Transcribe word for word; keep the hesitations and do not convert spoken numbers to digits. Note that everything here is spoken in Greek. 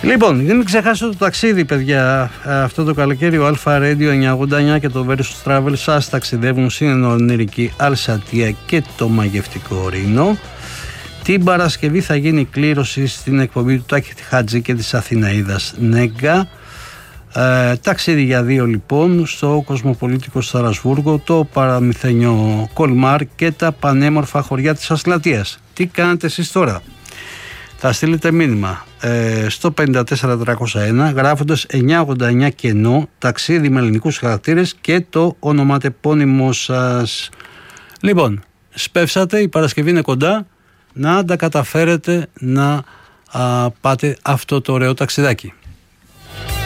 Λοιπόν, δεν μην ξεχάσετε το ταξίδι, παιδιά. Αυτό το καλοκαίρι ο Αλφα Radio εννιακόσια ογδόντα εννιά και το Versus Travel σας ταξιδεύουν στην ονειρική Αλσατία και το μαγευτικό Ρήνο. Την Παρασκευή θα γίνει κλήρωση στην εκπομπή του Τάκη Χατζή και της Αθηναίδας Νέγκα. Ε, ταξίδι για δύο λοιπόν στο κοσμοπολίτικο Στρασβούργο, το παραμυθένιο Κολμάρ και τα πανέμορφα χωριά της Ασλατίας. Τι κάνετε εσείς τώρα? Θα στείλετε μήνυμα ε, στο πέντε τέσσερα τριακόσια ένα γράφοντας εννιακόσια ογδόντα εννιά κενό, ταξίδι με ελληνικούς χαρακτήρες και το ονοματεπώνυμό σας. Λοιπόν, σπεύσατε, η Παρασκευή είναι κοντά, να τα καταφέρετε να α, πάτε αυτό το ωραίο ταξιδάκι.